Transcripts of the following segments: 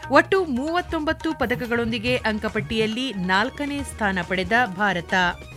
ಒಟ್ಟು 39 ಪದಕಗಳೊಂದಿಗೆ ಅಂಕಪಟ್ಟಿಯಲ್ಲಿ 4ನೇ ಸ್ಥಾನ ಪಡೆದ ಭಾರತ.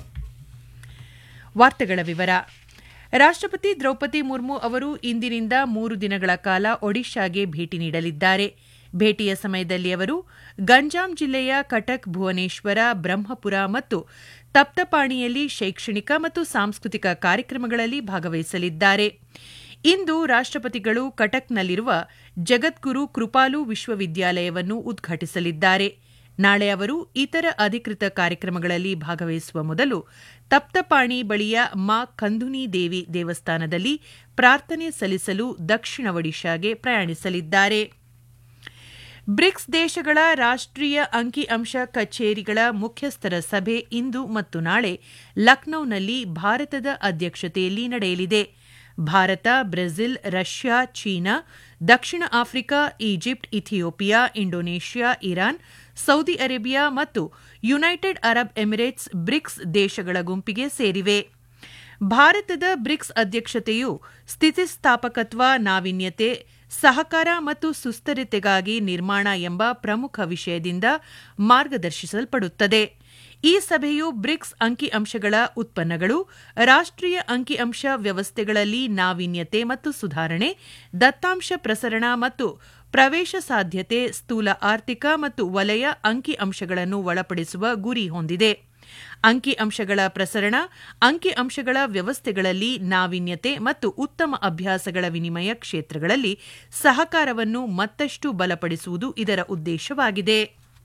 ವಾರ್ತೆಗಳ ವಿವರ. ರಾಷ್ಟ್ರಪತಿ ದ್ರೌಪದಿ ಮುರ್ಮು ಅವರು ಇಂದಿನಿಂದ 3 ದಿನಗಳ ಕಾಲ ಒಡಿಶಾಗೆ ಭೇಟಿ ನೀಡಲಿದ್ದಾರೆ. ಭೇಟಿಯ ಸಮಯದಲ್ಲಿ ಅವರು ಗಂಜಾಂ ಜಿಲ್ಲೆಯ ಕಟಕ್, ಭುವನೇಶ್ವರ, ಬ್ರಹ್ಮಪುರ ಮತ್ತು ತಪ್ತಪಾಣಿಯಲ್ಲಿ ಶೈಕ್ಷಣಿಕ ಮತ್ತು ಸಾಂಸ್ಕೃತಿಕ ಕಾರ್ಯಕ್ರಮಗಳಲ್ಲಿ ಭಾಗವಹಿಸಲಿದ್ದಾರೆ. ಇಂದು ರಾಷ್ಟ್ರಪತಿಗಳು ಕಟಕ್ನಲ್ಲಿರುವ ಜಗದ್ಗುರು ಕೃಪಾಲು ವಿಶ್ವವಿದ್ಯಾಲಯವನ್ನು ಉದ್ಘಾಟಿಸಲಿದ್ದಾರೆ. ನಾಳೆ ಅವರು ಇತರ ಅಧಿಕೃತ ಕಾರ್ಯಕ್ರಮಗಳಲ್ಲಿ ಭಾಗವಹಿಸುವ ಮೊದಲು ತಪ್ತಪಾಣಿ ಬಳಿಯ ಮಾ ಕಂದುನಿ ದೇವಿ ದೇವಸ್ಥಾನದಲ್ಲಿ ಪ್ರಾರ್ಥನೆ ಸಲ್ಲಿಸಲು ದಕ್ಷಿಣ ಒಡಿಶಾಗೆ ಪ್ರಯಾಣಿಸಲಿದ್ದಾರೆ. ಬ್ರಿಕ್ಸ್ ದೇಶಗಳ ರಾಷ್ಟ್ರೀಯ ಅಂಕಿಅಂಶ ಕಚೇರಿಗಳ ಮುಖ್ಯಸ್ಥರ ಸಭೆ ಇಂದು ಮತ್ತು ನಾಳೆ ಲಖನೌನಲ್ಲಿ ಭಾರತದ ಅಧ್ಯಕ್ಷತೆಯಲ್ಲಿ ನಡೆಯಲಿದೆ. ಭಾರತ, ಬ್ರೆಜಿಲ್, ರಷ್ಯಾ, ಚೀನಾ, ದಕ್ಷಿಣ Africa, Egypt, Ethiopia, Indonesia, Iran, Saudi Arabia ಮತ್ತು ಯುನೈಟೆಡ್ ಅರಬ್ ಎಮಿರೇಟ್ಸ್ ಬ್ರಿಕ್ಸ್ ದೇಶಗಳ ಗುಂಪಿಗೆ ಸೇರಿವೆ. ಭಾರತದ ಬ್ರಿಕ್ಸ್ ಅಧ್ಯಕ್ಷತೆಯು ಸ್ಥಿತಿಸ್ಥಾಪಕತ್ವ, ನಾವೀನ್ಯತೆ, ಸಹಕಾರ ಮತ್ತು ಸುಸ್ಥಿರತೆಗಾಗಿ ನಿರ್ಮಾಣ ಎಂಬ ಪ್ರಮುಖ ವಿಷಯದಿಂದ ಮಾರ್ಗದರ್ಶಿಸಲ್ಪಡುತ್ತದೆ. ಈ ಸಭೆಯು ಬ್ರಿಕ್ಸ್ ಅಂಕಿಅಂಶಗಳ ಉತ್ಪನ್ನಗಳು, ರಾಷ್ಟ್ರೀಯ ಅಂಕಿಅಂಶ ವ್ಯವಸ್ಥೆಗಳಲ್ಲಿ ನಾವೀನ್ಯತೆ ಮತ್ತು ಸುಧಾರಣೆ, ದತ್ತಾಂಶ ಪ್ರಸರಣ ಮತ್ತು ಪ್ರವೇಶ ಸಾಧ್ಯತೆ, ಸ್ಥೂಲ ಆರ್ಥಿಕ ಮತ್ತು ವಲಯ ಅಂಕಿಅಂಶಗಳನ್ನು ಒಳಪಡಿಸುವ ಗುರಿ ಹೊಂದಿದೆ. ಅಂಕಿಅಂಶಗಳ ಪ್ರಸರಣ, ಅಂಕಿಅಂಶಗಳ ವ್ಯವಸ್ಥೆಗಳಲ್ಲಿ ನಾವೀನ್ಯತೆ ಮತ್ತು ಉತ್ತಮ ಅಭ್ಯಾಸಗಳ ವಿನಿಮಯ ಕ್ಷೇತ್ರಗಳಲ್ಲಿ ಸಹಕಾರವನ್ನು ಮತ್ತಷ್ಟು ಬಲಪಡಿಸುವುದು ಇದರ ಉದ್ದೇಶವಾಗಿದೆ.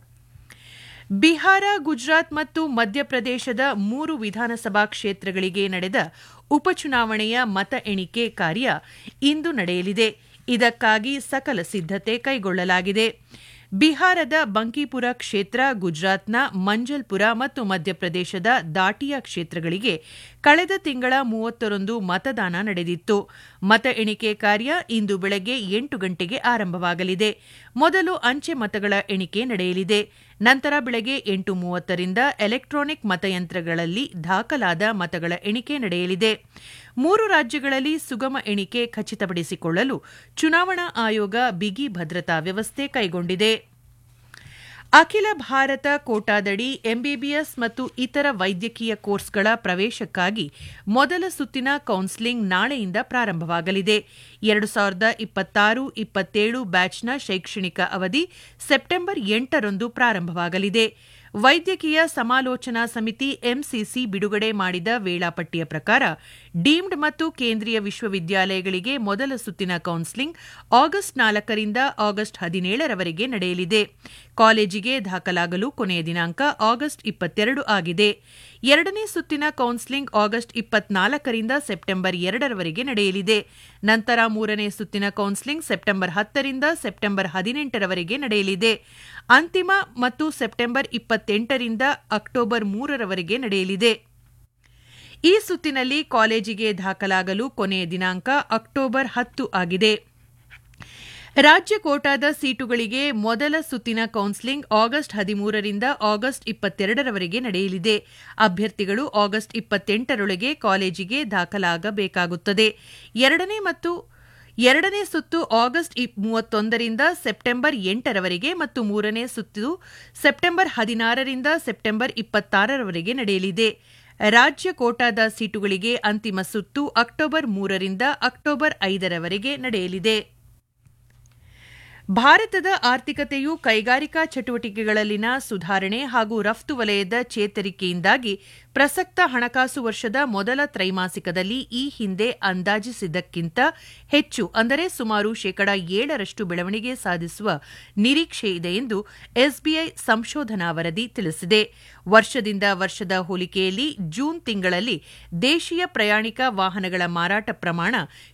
ಬಿಹಾರ, ಗುಜರಾತ್ ಮತ್ತು ಮಧ್ಯಪ್ರದೇಶದ 3 ವಿಧಾನಸಭಾ ಕ್ಷೇತ್ರಗಳಿಗೆ ನಡೆದ ಉಪಚುನಾವಣೆಯ ಮತ ಎಣಿಕೆ ಕಾರ್ಯ ಇಂದು ನಡೆಯಲಿದೆ. ಇದಕ್ಕಾಗಿ ಸಕಲ ಸಿದ್ದತೆ ಕೈಗೊಳ್ಳಲಾಗಿದೆ. ಬಿಹಾರದ ಬಂಕಿಪುರ ಕ್ಷೇತ್ರ, ಗುಜರಾತ್ನ ಮಂಜಲ್ಪುರ ಮತ್ತು ಮಧ್ಯಪ್ರದೇಶದ ದಾಟಿಯಾ ಕ್ಷೇತ್ರಗಳಿಗೆ ಕಳೆದ ತಿಂಗಳ 30ರಂದು ಮತದಾನ ನಡೆದಿತ್ತು. ಮತ ಎಣಿಕೆ ಕಾರ್ಯ ಇಂದು ಬೆಳಗ್ಗೆ 8 ಗಂಟೆಗೆ ಆರಂಭವಾಗಲಿದೆ. ಮೊದಲು ಅಂಚೆ ಮತಗಳ ಎಣಿಕೆ ನಡೆಯಲಿದೆ. ನಂತರ ಬೆಳಗ್ಗೆ 8:30ರಿಂದ ಎಲೆಕ್ಟ್ರಾನಿಕ್ ಮತಯಂತ್ರಗಳಲ್ಲಿ ದಾಖಲಾದ ಮತಗಳ ಎಣಿಕೆ ನಡೆಯಲಿದೆ. 3 ರಾಜ್ಯಗಳಲ್ಲಿ ಸುಗಮ ಎಣಿಕೆ ಖಚಿತಪಡಿಸಿಕೊಳ್ಳಲು ಚುನಾವಣಾ ಆಯೋಗ ಬಿಗಿ ಭದ್ರತಾ ವ್ಯವಸ್ಥೆ ಕೈಗೊಂಡಿದೆ. ಅಖಿಲ ಭಾರತ ಕೋಟಾದಡಿ ಎಂಬಿಬಿಎಸ್ ಮತ್ತು ಇತರ ವೈದ್ಯಕೀಯ ಕೋರ್ಸ್ಗಳ ಪ್ರವೇಶಕ್ಕಾಗಿ ಮೊದಲ ಸುತ್ತಿನ ಕೌನ್ಸೆಲಿಂಗ್ ನಾಳೆಯಿಂದ ಪ್ರಾರಂಭವಾಗಲಿದೆ. 2026-27 ಬ್ಯಾಚ್ನ ಶೈಕ್ಷಣಿಕ ಅವಧಿ ಸೆಪ್ಟೆಂಬರ್ 8ರಂದು ಪ್ರಾರಂಭವಾಗಲಿದೆ. ವೈದ್ಯಕೀಯ ಸಮಾಲೋಚನಾ ಸಮಿತಿ ಎಂಸಿಸಿ ಬಿಡುಗಡೆ ಮಾಡಿದ ವೇಳಾಪಟ್ಟಿಯ ಪ್ರಕಾರ ಡೀಮ್ಡ್ ಮತ್ತು ಕೇಂದ್ರೀಯ ವಿಶ್ವವಿದ್ಯಾಲಯಗಳಿಗೆ ಮೊದಲ ಸುತ್ತಿನ ಕೌನ್ಸೆಲಿಂಗ್ ಆಗಸ್ಟ್ 4ರಿಂದ ಆಗಸ್ಟ್ 17ರವರೆಗೆ ನಡೆಯಲಿದೆ. ಕಾಲೇಜಿಗೆ ದಾಖಲಾಗಲು ಕೊನೆಯ ದಿನಾಂಕ ಆಗಸ್ಟ್ 22 ಆಗಿದೆ. ಎರಡನೇ ಸುತ್ತಿನ ಕೌನ್ಸೆಲಿಂಗ್ ಆಗಸ್ಟ್ 24ರಿಂದ ಸೆಪ್ಟೆಂಬರ್ 2ರವರೆಗೆ ನಡೆಯಲಿದೆ. ನಂತರ 3ನೇ ಸುತ್ತಿನ ಕೌನ್ಸೆಲಿಂಗ್ ಸೆಪ್ಟೆಂಬರ್ 10ರಿಂದ ಸೆಪ್ಟೆಂಬರ್ 18ರವರೆಗೆ ನಡೆಯಲಿದೆ. ಅಂತಿಮ ಮತ್ತು ಸೆಪ್ಟೆಂಬರ್ 28ರಿಂದ ಅಕ್ಟೋಬರ್ 3ರವರೆಗೆ ನಡೆಯಲಿದೆ. ಈ ಸುತ್ತಿನಲ್ಲಿ ಕಾಲೇಜಿಗೆ ದಾಖಲಾಗಲು ಕೊನೆಯ ದಿನಾಂಕ ಅಕ್ಟೋಬರ್ 10 ಆಗಿದೆ. ರಾಜ್ಯ ಕೋಟಾದ ಸೀಟುಗಳಿಗೆ ಮೊದಲ ಸುತ್ತಿನ ಕೌನ್ಸೆಲಿಂಗ್ ಆಗಸ್ಟ್ 13ರಿಂದ ಆಗಸ್ಟ್ 22ರವರೆಗೆ ನಡೆಯಲಿದೆ. ಅಭ್ಯರ್ಥಿಗಳು ಆಗಸ್ಟ್ 28ರೊಳಗೆ ಕಾಲೇಜಿಗೆ ದಾಖಲಾಗಬೇಕಾಗುತ್ತದೆ. ಎರಡನೇ ಸುತ್ತು ಆಗಸ್ಟ್ 31ರಿಂದ ಸೆಪ್ಟೆಂಬರ್ 8ರವರೆಗೆ ಮತ್ತು 3ನೇ ಸುತ್ತು ಸೆಪ್ಟೆಂಬರ್ 16ರಿಂದ ಸೆಪ್ಟೆಂಬರ್ 26ರವರೆಗೆ ನಡೆಯಲಿದೆ. ರಾಜ್ಯ ಕೋಟಾದ ಸೀಟುಗಳಿಗೆ ಅಂತಿಮ ಸುತ್ತು ಅಕ್ಟೋಬರ್ 3ರಿಂದ ಅಕ್ಟೋಬರ್ 5ರವರೆಗೆ ನಡೆಯಲಿದೆ. ಭಾರತದ ಆರ್ಥಿಕತೆಯು ಕೈಗಾರಿಕಾ ಚಟುವಟಿಕೆಗಳಲ್ಲಿನ ಸುಧಾರಣೆ ಹಾಗೂ ರಫ್ತು ವಲಯದ ಚೇತರಿಕೆಯಿಂದಾಗಿ ಪ್ರಸಕ್ತ ಹಣಕಾಸು ವರ್ಷದ ಮೊದಲ ತ್ರೈಮಾಸಿಕದಲ್ಲಿ ಈ ಹಿಂದೆ ಅಂದಾಜಿಸಿದ್ದಕ್ಕಿಂತ ಹೆಚ್ಚು ಅಂದರೆ ಸುಮಾರು 7% ಬೆಳವಣಿಗೆ ಸಾಧಿಸುವ ನಿರೀಕ್ಷೆ ಇದೆ ಎಂದು ಎಸ್ಬಿಐ ಸಂಶೋಧನಾ ವರದಿ ತಿಳಿಸಿದೆ. ವರ್ಷದಿಂದ ವರ್ಷದ ಹೋಲಿಕೆಯಲ್ಲಿ ಜೂನ್ ತಿಂಗಳಲ್ಲಿ ದೇಶೀಯ ಪ್ರಯಾಣಿಕ ವಾಹನಗಳ ಮಾರಾಟ ಪ್ರಮಾಣ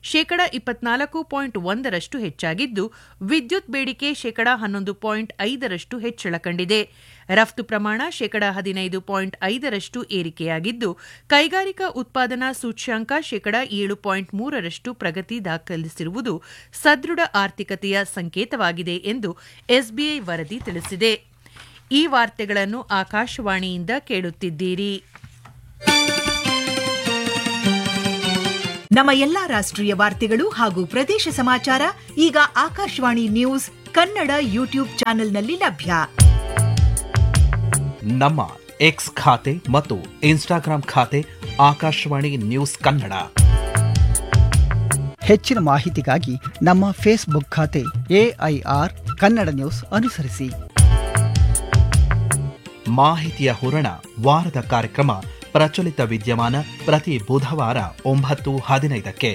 24.1% ಹೆಚ್ಚಾಗಿದ್ದು, ವಿದ್ಯುತ್ ಬೇಡಿಕೆ 11.5% ಹೆಚ್ಚಳ ಕಂಡಿದೆ. ರಫ್ತು ಪ್ರಮಾಣ 15.5% ಏರಿಕೆಯಾಗಿದ್ದು, ಕೈಗಾರಿಕಾ ಉತ್ಪಾದನಾ ಸೂಚ್ಯಂಕ 7.3% ಪ್ರಗತಿ ದಾಖಲಿಸಿರುವುದು ಸದೃಢ ಆರ್ಥಿಕತೆಯ ಸಂಕೇತವಾಗಿದೆ ಎಂದು ಎಸ್ಬಿಐ ವರದಿ ತಿಳಿಸಿದೆ. ಈ ವಾರ್ತೆಗಳನ್ನು ಆಕಾಶವಾಣಿಯಿಂದ ಕೇಳುತ್ತಿದ್ದೀರಿ. ನಮ್ಮ ಎಲ್ಲಾ ರಾಷ್ಟ್ರೀಯ ವಾರ್ತೆಗಳು ಹಾಗೂ ಪ್ರದೇಶ ಸಮಾಚಾರ ಈಗ ಆಕಾಶವಾಣಿ ನ್ಯೂಸ್ ಕನ್ನಡ ಯೂಟ್ಯೂಬ್ ಚಾನೆಲ್ನಲ್ಲಿ ಲಭ್ಯ. ನಮ್ಮ ಎಕ್ಸ್ ಖಾತೆ ಮತ್ತು ಇನ್ಸ್ಟಾಗ್ರಾಂ ಖಾತೆ ಆಕಾಶವಾಣಿ ನ್ಯೂಸ್ ಕನ್ನಡ. ಹೆಚ್ಚಿನ ಮಾಹಿತಿಗಾಗಿ ನಮ್ಮ ಫೇಸ್ಬುಕ್ ಖಾತೆ AIR ಕನ್ನಡ ನ್ಯೂಸ್ ಅನುಸರಿಸಿ. ಮಾಹಿತಿಯ ಹೂರಣ ವಾರದ ಕಾರ್ಯಕ್ರಮ ಪ್ರಚಲಿತ ವಿದ್ಯಮಾನ ಪ್ರತಿ ಬುಧವಾರ 9:15.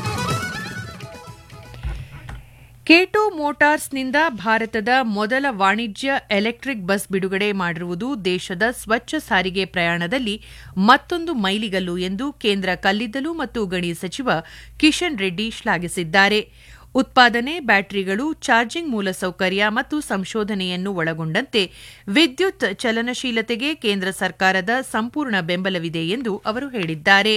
ಕೇಟೋ ಮೋಟಾರ್ಸ್ನಿಂದ ಭಾರತದ ಮೊದಲ ವಾಣಿಜ್ಯ ಎಲೆಕ್ಟ್ರಿಕ್ ಬಸ್ ಬಿಡುಗಡೆ ಮಾಡಿರುವುದು ದೇಶದ ಸ್ವಚ್ಛ ಸಾರಿಗೆ ಪ್ರಯಾಣದಲ್ಲಿ ಮತ್ತೊಂದು ಮೈಲಿಗಲ್ಲು ಎಂದು ಕೇಂದ್ರ ಕಲ್ಲಿದ್ದಲು ಮತ್ತು ಗಣಿ ಸಚಿವ ಕಿಶನ್ ರೆಡ್ಡಿ ಶ್ಲಾಘಿಸಿದ್ದಾರೆ. ಉತ್ಪಾದನೆ, ಬ್ಯಾಟರಿಗಳು, ಚಾರ್ಜಿಂಗ್ ಮೂಲಸೌಕರ್ಯ ಮತ್ತು ಸಂಶೋಧನೆಯನ್ನು ಒಳಗೊಂಡಂತೆ ವಿದ್ಯುತ್ ಚಲನಶೀಲತೆಗೆ ಕೇಂದ್ರ ಸರ್ಕಾರದ ಸಂಪೂರ್ಣ ಬೆಂಬಲವಿದೆ ಎಂದು ಅವರು ಹೇಳಿದ್ದಾರೆ.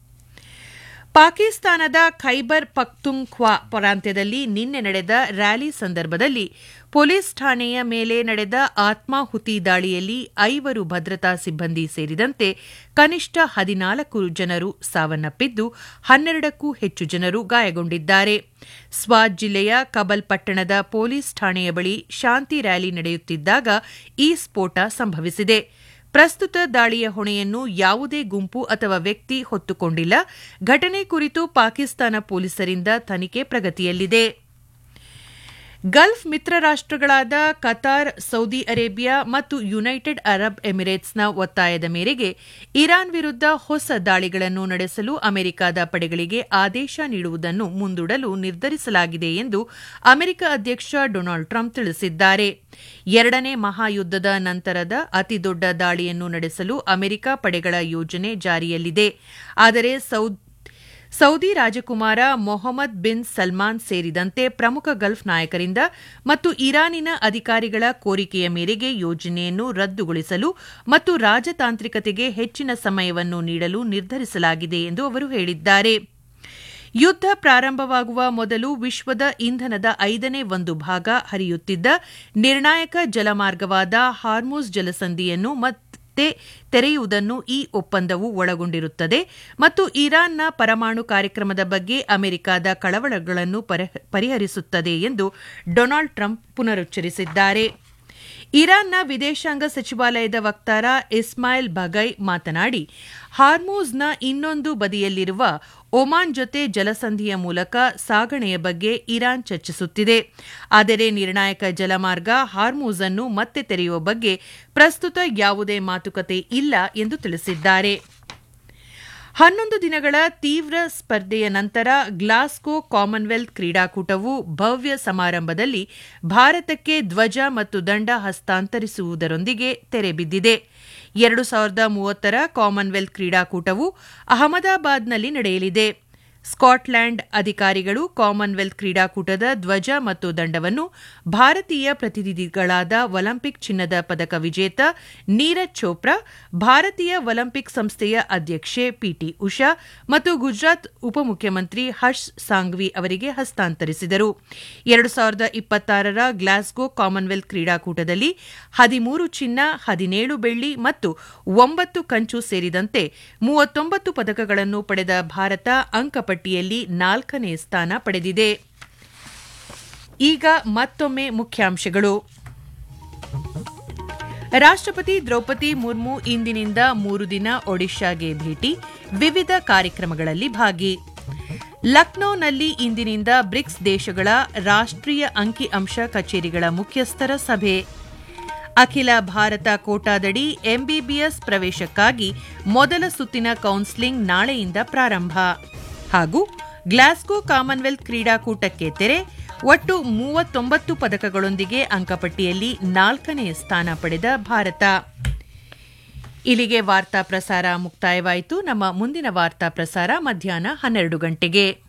ಪಾಕಿಸ್ತಾನದ ಖೈಬರ್ ಪಖ್ತೂನ್ಖ್ವಾ ಪ್ರಾಂತ್ಯದಲ್ಲಿ ನಿನ್ನೆ ನಡೆದ ರ್ಯಾಲಿ ಸಂದರ್ಭದಲ್ಲಿ ಪೊಲೀಸ್ ಠಾಣೆಯ ಮೇಲೆ ನಡೆದ ಆತ್ಮಾಹುತಿ ದಾಳಿಯಲ್ಲಿ 5 ಭದ್ರತಾ ಸಿಬ್ಬಂದಿ ಸೇರಿದಂತೆ ಕನಿಷ್ಠ 14 ಜನರು ಸಾವನ್ನಪ್ಪಿದ್ದು 12ಕ್ಕೂ ಹೆಚ್ಚು ಜನರು ಗಾಯಗೊಂಡಿದ್ದಾರೆ. ಸ್ವಾತ್ ಜಿಲ್ಲೆಯ ಕಬಲ್ ಪಟ್ಟಣದ ಪೊಲೀಸ್ ಠಾಣೆಯ ಬಳಿ ಶಾಂತಿ ರ್ಯಾಲಿ ನಡೆಯುತ್ತಿದ್ದಾಗ ಈ ಸ್ಫೋಟ ಸಂಭವಿಸಿದೆ. ಪ್ರಸ್ತುತ ದಾಳಿಯ ಹೊಣೆಯನ್ನು ಯಾವುದೇ ಗುಂಪು ಅಥವಾ ವ್ಯಕ್ತಿ ಹೊತ್ತುಕೊಂಡಿಲ್ಲ. ಘಟನೆ ಕುರಿತು ಪಾಕಿಸ್ತಾನ ಪೊಲೀಸರಿಂದ ತನಿಖೆ ಪ್ರಗತಿಯಲ್ಲಿದೆ. ಗಲ್ಫ್ ಮಿತ್ರ ರಾಷ್ಟಗಳಾದ ಕತಾರ್, ಸೌದಿ ಅರೇಬಿಯಾ ಮತ್ತು ಯುನೈಟೆಡ್ ಅರಬ್ ಎಮಿರೇಟ್ಸ್ನ ಒತ್ತಾಯದ ಮೇರೆಗೆ ಇರಾನ್ ವಿರುದ್ಧ ಹೊಸ ದಾಳಿಗಳನ್ನು ನಡೆಸಲು ಅಮೆರಿಕದ ಪಡೆಗಳಿಗೆ ಆದೇಶ ನೀಡುವುದನ್ನು ಮುಂದೂಡಲು ನಿರ್ಧರಿಸಲಾಗಿದೆ ಎಂದು ಅಮೆರಿಕ ಅಧ್ಯಕ್ಷ ಡೊನಾಲ್ಡ್ ಟ್ರಂಪ್ ತಿಳಿಸಿದ್ದಾರೆ. ಎರಡನೇ ಮಹಾಯುದ್ದದ ನಂತರದ ಅತಿದೊಡ್ಡ ದಾಳಿಯನ್ನು ನಡೆಸಲು ಅಮೆರಿಕ ಪಡೆಗಳ ಯೋಜನೆ ಜಾರಿಯಲ್ಲಿದೆ. ಆದರೆ ಸೌದಿ ರಾಜಕುಮಾರ ಮೊಹಮ್ಮದ್ ಬಿನ್ ಸಲ್ಮಾನ್ ಸೇರಿದಂತೆ ಪ್ರಮುಖ ಗಲ್ಫ್ ನಾಯಕರಿಂದ ಮತ್ತು ಇರಾನಿನ ಅಧಿಕಾರಿಗಳ ಕೋರಿಕೆಯ ಮೇರೆಗೆ ಯೋಜನೆಯನ್ನು ರದ್ದುಗೊಳಿಸಲು ಮತ್ತು ರಾಜತಾಂತ್ರಿಕತೆಗೆ ಹೆಚ್ಚಿನ ಸಮಯವನ್ನು ನೀಡಲು ನಿರ್ಧರಿಸಲಾಗಿದೆ ಎಂದು ಅವರು ಹೇಳಿದ್ದಾರೆ. ಯುದ್ಧ ಪ್ರಾರಂಭವಾಗುವ ಮೊದಲು ವಿಶ್ವದ ಇಂಧನದ 5ನೇ ಒಂದು ಭಾಗ ಹರಿಯುತ್ತಿದ್ದ ನಿರ್ಣಾಯಕ ಜಲಮಾರ್ಗವಾದ ಹಾರ್ಮುಜ್ ಜಲಸಂಧಿಯನ್ನು ಮತ್ತೆ ತೆರೆಯುವುದನ್ನು ಈ ಒಪ್ಪಂದವು ಒಳಗೊಂಡಿರುತ್ತದೆ ಮತ್ತು ಇರಾನ್ನ ಪರಮಾಣು ಕಾರ್ಯಕ್ರಮದ ಬಗ್ಗೆ ಅಮೆರಿಕದ ಕಳವಳಗಳನ್ನು ಪರಿಹರಿಸುತ್ತದೆ ಎಂದು ಡೊನಾಲ್ಡ್ ಟ್ರಂಪ್ ಪುನರುಚ್ಚರಿಸಿದ್ದಾರೆ. ಇರಾನ್ನ ವಿದೇಶಾಂಗ ಸಚಿವಾಲಯದ ವಕ್ತಾರ ಇಸ್ಮಾಯಿಲ್ ಬಗೈ ಮಾತನಾಡಿ, ಹಾರ್ಮುಜ್ನ ಇನ್ನೊಂದು ಬದಿಯಲ್ಲಿರುವ ಒಮಾನ್ ಜೊತೆ ಜಲಸಂಧಿಯ ಮೂಲಕ ಸಾಗಣೆಯ ಬಗ್ಗೆ ಇರಾನ್ ಚರ್ಚಿಸುತ್ತಿದೆ. ಆದರೆ ನಿರ್ಣಾಯಕ ಜಲಮಾರ್ಗ ಹಾರ್ಮುಜ್ ಅನ್ನು ಮತ್ತೆ ತೆರೆಯುವ ಬಗ್ಗೆ ಪ್ರಸ್ತುತ ಯಾವುದೇ ಮಾತುಕತೆ ಇಲ್ಲ ಎಂದು ತಿಳಿಸಿದ್ದಾರೆ. 11 ದಿನಗಳ ತೀವ್ರ ಸ್ಪರ್ಧೆಯ ನಂತರ ಗ್ಲಾಸ್ಗೋ ಕಾಮನ್ವೆಲ್ತ್ ಕ್ರೀಡಾಕೂಟವು ಭವ್ಯ ಸಮಾರಂಭದಲ್ಲಿ ಭಾರತಕ್ಕೆ ಧ್ವಜ ಮತ್ತು ದಂಡ ಹಸ್ತಾಂತರಿಸುವುದರೊಂದಿಗೆ ತೆರೆಬಿದ್ದಿದೆ. 2030ರ ಕಾಮನ್ವೆಲ್ತ್ ಕ್ರೀಡಾಕೂಟವು ಅಹಮದಾಬಾದ್ನಲ್ಲಿ ನಡೆಯಲಿದೆ. ಸ್ಕಾಟ್ಲೆಂಡ್ ಅಧಿಕಾರಿಗಳು ಕಾಮನ್ವೆಲ್ತ್ ಕ್ರೀಡಾಕೂಟದ ಧ್ವಜ ಮತ್ತು ದಂಡವನ್ನು ಭಾರತೀಯ ಪ್ರತಿನಿಧಿಗಳಾದ ಒಲಿಂಪಿಕ್ ಚಿನ್ನದ ಪದಕ ವಿಜೇತ ನೀರಜ್ ಚೋಪ್ರಾ, ಭಾರತೀಯ ಒಲಿಂಪಿಕ್ ಸಂಸ್ಥೆಯ ಅಧ್ಯಕ್ಷೆ ಪಿಟಿ ಉಷಾ ಮತ್ತು ಗುಜರಾತ್ ಉಪಮುಖ್ಯಮಂತ್ರಿ ಹರ್ಷ್ ಸಾಂಘ್ವಿ ಅವರಿಗೆ ಹಸ್ತಾಂತರಿಸಿದರು. 2026ರ ಗ್ಲಾಸ್ಗೋ ಕಾಮನ್ವೆಲ್ತ್ ಕ್ರೀಡಾಕೂಟದಲ್ಲಿ 13 ಚಿನ್ನ, 17 ಬೆಳ್ಳಿ ಮತ್ತು 9 ಕಂಚು ಸೇರಿದಂತೆ 39 ಪದಕಗಳನ್ನು ಪಡೆದ ಭಾರತ ಅಂಕಪಟ್ಟಿಯಲ್ಲಿ 4ನೇ ಸ್ಥಾನ ಪಡೆದಿದೆ. ಈಗ ಮತ್ತೊಮ್ಮೆ ಮುಖ್ಯಾಂಶಗಳು. ರಾಷ್ಟ್ರಪತಿ ದ್ರೌಪದಿ ಮುರ್ಮು ಇಂದಿನಿಂದ 3 ದಿನ ಒಡಿಶಾಗೆ ಭೇಟಿ, ವಿವಿಧ ಕಾರ್ಯಕ್ರಮಗಳಲ್ಲಿ ಭಾಗಿ. ಲಕ್ನೋನಲ್ಲಿ ಇಂದಿನಿಂದ ಬ್ರಿಕ್ಸ್ ದೇಶಗಳ ರಾಷ್ಟ್ರೀಯ ಅಂಕಿಅಂಶ ಕಚೇರಿಗಳ ಮುಖ್ಯಸ್ಥರ ಸಭೆ. ಅಖಿಲ ಭಾರತ ಕೋಟಾದಡಿ ಎಂಬಿಬಿಎಸ್ ಪ್ರವೇಶಕ್ಕಾಗಿ ಮೊದಲ ಸುತ್ತಿನ ಕೌನ್ಸೆಲಿಂಗ್ ನಾಳೆಯಿಂದ ಪ್ರಾರಂಭ. ಹಾಗೂ ಗ್ಲಾಸ್ಗೋ ಕಾಮನ್ವೆಲ್ತ್ ಕ್ರೀಡಾಕೂಟಕ್ಕೆ ತೆರೆ, ಒಟ್ಟು 39 ಪದಕಗಳೊಂದಿಗೆ ಅಂಕಪಟ್ಟಿಯಲ್ಲಿ 4ನೇ ಸ್ಥಾನ ಪಡೆದ ಭಾರತ. ಇಲ್ಲಿಗೆ ವಾರ್ತಾ ಪ್ರಸಾರ ಮುಕ್ತಾಯವಾಯಿತು. ನಮ್ಮ ಮುಂದಿನ ವಾರ್ತಾ ಪ್ರಸಾರ ಮಧ್ಯಾಹ್ನ 12 ಗಂಟೆಗೆ.